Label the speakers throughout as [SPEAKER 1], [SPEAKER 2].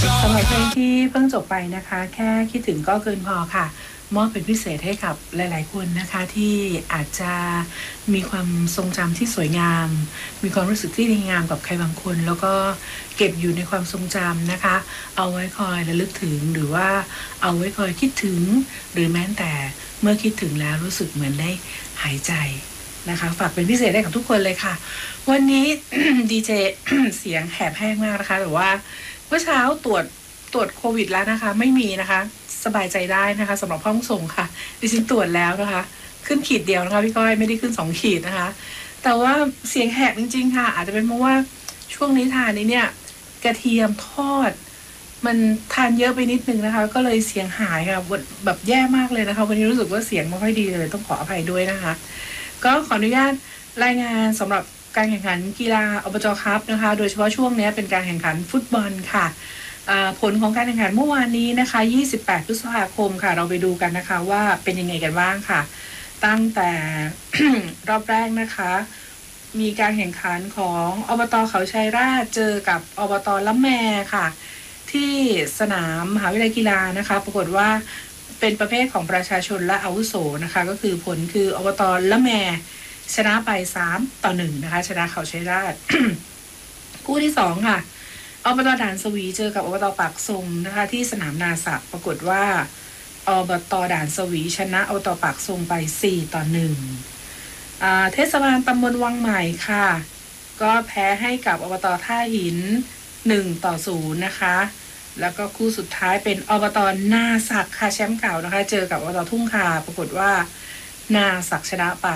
[SPEAKER 1] สำหรับเพลงที่เพิ่งจบไปนะคะแค่คิดถึงก็เกินพอค่ะมอบเป็นพิเศษให้กับหลายๆคนนะคะที่อาจจะมีความทรงจำที่สวยงามมีความรู้สึกที่ดีงามกับใครบางคนแล้วก็เก็บอยู่ในความทรงจำนะคะเอาไว้คอยระลึกถึงหรือว่าเอาไว้คอยคิดถึงหรือแม้แต่เมื่อคิดถึงแล้วรู้สึกเหมือนได้หายใจนะคะฝากเป็นพิเศษให้กับทุกคนเลยค่ะวันนี้ ดีเจ เสียงแหบแห้งมากนะคะหรือว่าเมื่อเช้าตรวจโควิดแล้วนะคะไม่มีนะคะสบายใจได้นะคะสำหรับห้องส่งค่ะดิฉันตรวจแล้วนะคะขึ้นขีดเดียวนะคะพี่ก้อยไม่ได้ขึ้น2 ขีดนะคะแต่ว่าเสียงแหบจริงๆค่ะอาจจะเป็นเพราะว่าช่วงนี้ทานนี้เนี่ยกระเทียมทอดมันทานเยอะไปนิดนึงนะคะก็เลยเสียงหายค่ะแบบแย่มากเลยนะคะวันนี้รู้สึกว่าเสียงไม่ค่อยดีเลยต้องขออภัยด้วยนะคะก็ขออนุญาตรายงานสำหรับการแข่งขันกีฬาอบจ.คัพนะคะโดยเฉพาะช่วงนี้เป็นการแข่งขันฟุตบอลค่ะผลของการแข่งขันเมื่อวานนี้นะคะ28 พฤษภาคมค่ะเราไปดูกันนะคะว่าเป็นยังไงกันบ้างค่ะตั้งแต่ รอบแรกนะคะมีการแข่งขันของอบต.เขาชัยราชเจอกับอบต.ละแมค่ะที่สนามมหาวิทยาลัยกีฬานะคะปรากฏว่าเป็นประเภทของประชาชนและอาวุโสนะคะก็คือผลคืออบต.ละแมชนะไป3-1นะคะชนะเขาชัยราช คู่ที่2ค่ะอบต.ด่านสวีเจอกับอบต.ปากซงนะคะที่สนามนาสักปรากฏว่าอบต.ด่านสวีชนะอบต.ปากซงไป4-1เทศบาลตำบลวังใหม่ค่ะก็แพ้ให้กับอบต.ท่าหิน1-0นะคะแล้วก็คู่สุดท้ายเป็นอบต.นาสักค่ะแชมป์เก่านะคะเจอกับอบต.ทุ่งคาปรากฏว่านาสักชนะไป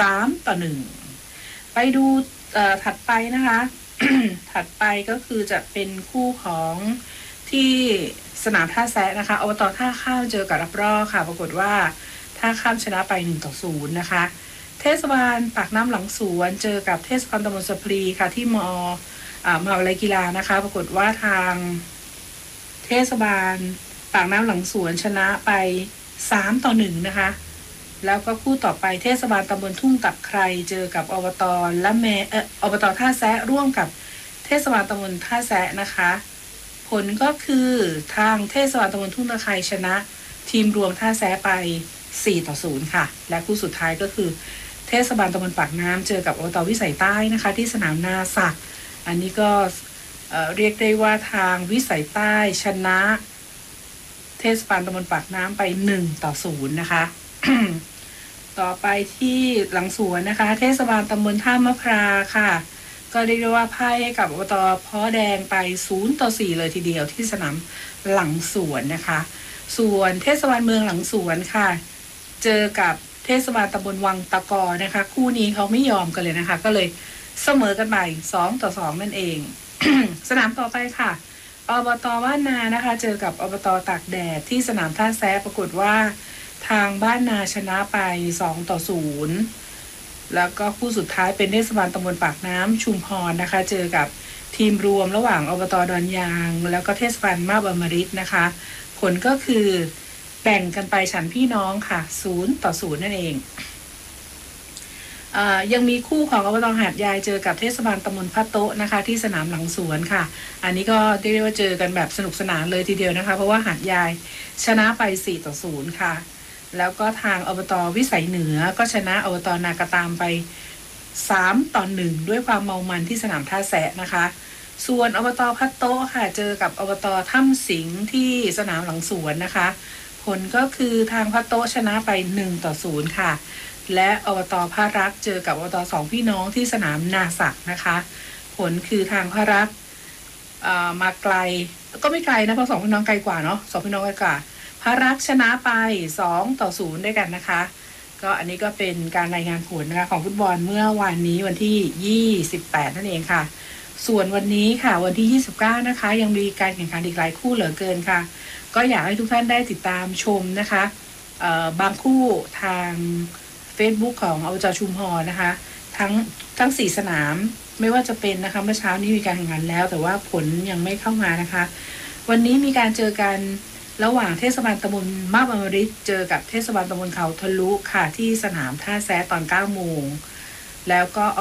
[SPEAKER 1] 3-1ไปดูถัดไปนะคะ ถัดไปก็คือจะเป็นคู่ของที่สนามท่าแซะนะคะอบต.ท่าข้ามเจอกับรับรอค่ะปรากฏว่าท่าข้ามชนะไป1-0นะคะเทศบาลปากน้ำหลังสวนเจอกับเทศบาลตำบลสะพรีค่ะที่มหาวิทยาลัยกีฬานะคะปรากฏว่าทางเทศบาลปากน้ำหลังสวนชนะไป3-1นะคะแล้วก็คู่ต่อไปเทศบาลตำบลทุ่งตะไคร่เจอกับอบต.ละแมอบต.ท่าแซะร่วมกับเทศบาลตำบลท่าแซะนะคะผลก็คือทางเทศบาลตำบลทุ่งตะไคร่ชนะทีมรวมท่าแซะไป4-0ค่ะและคู่สุดท้ายก็คือเทศบาลตำบลปากน้ำเจอกับอบต.วิสัยใต้นะคะที่สนามนาสักอันนี้ก็เรียกได้ว่าทางวิสัยใต้ชนะเทศบาลตำบลปากน้ำไป1-0นะคะ ต่อไปที่หลังสวนนะคะเทศบาลตำบลท่ามะพร้าค่ะก็เรียกได้ว่าพ่ายให้กับอบต.พ้อแดงไป0-4เลยทีเดียวที่สนามหลังสวนนะคะส่วนเทศบาลเมืองหลังสวนค่ะเจอกับเทศบาลตำบลวังตะกอนะคะคู่นี้เขาไม่ยอมกันเลยนะคะก็เลยเสมอกันไป2-2นั่นเอง สนามต่อไปค่ะอบต.บ้านนานะคะเจอกับอบต.ตากแดดที่สนามท่าแซะปรากฏว่าทางบ้านนาชนะไป2-0แล้วก็คู่สุดท้ายเป็นเทศบาลตำบลปากน้ำชุมพรนะคะเจอกับทีมรวมระหว่างอบต.ดอนยางแล้วก็เทศบาลมาบอมฤตนะคะผลก็คือแบ่งกันไปฉันพี่น้องค่ะ0-0นั่นเองยังมีคู่ของอบต.หาดยายเจอกับเทศบาลตำบลพะโต๊ะนะคะที่สนามหลังสวนค่ะอันนี้ก็เรียกว่าเจอกันแบบสนุกสนานเลยทีเดียวนะคะเพราะว่าหาดยายชนะไป4-0ค่ะแล้วก็ทางอบต.วิสัยเหนือก็ชนะอบต.นากระตามไป3-1ด้วยความเมามันที่สนามท่าแซะนะคะส่วนอบต.พัดโต๊ะค่ะเจอกับอบต.ถ้ำสิงห์ที่สนามหลังสวนนะคะผลก็คือทางพัดโต๊ะชนะไป1-0ค่ะและอบต.พระรักเจอกับอบต.สองพี่น้องที่สนามนาสักนะคะผลคือทางพระรักมาไกลก็ไม่ไกลนะเพราะสองพี่น้องไกลกว่าเนาะสองพี่น้องไกลกว่าพระรักชนะไป2-0ด้วยกันนะคะก็อันนี้ก็เป็นการรายงานผลนะคะของฟุตบอลเมื่อวันนี้วันที่28นั่นเองค่ะส่วนวันนี้ค่ะวันที่29นะคะยังมีการแข่งขันอีกหลายคู่เหลือเกินค่ะก็อยากให้ทุกท่านได้ติดตามชมนะคะบางคู่ทาง Facebook ของอบจ.ชุมพรนะคะทั้ง4สนามไม่ว่าจะเป็นนะคะเมื่อเช้านี้มีการแข่งขันแล้วแต่ว่าผลยังไม่เข้ามานะคะวันนี้มีการเจอกันระหว่างเทศบาลตำบลมาบอมฤตเจอกับเทศบาลตำบลเขาทะลุค่ะที่สนามท่าแซะตอน 9 โมงแล้วก็